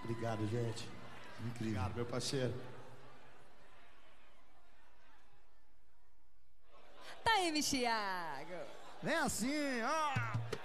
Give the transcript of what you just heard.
Obrigado, gente. Incrível. Obrigado, meu parceiro. Tá aí, Thiago. Vem assim, ó.